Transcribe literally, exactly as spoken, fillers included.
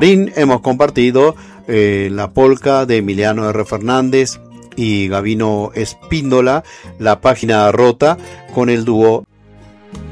También hemos compartido eh, la polca de Emiliano R. Fernández y Gabino Espíndola, La página rota, con el dúo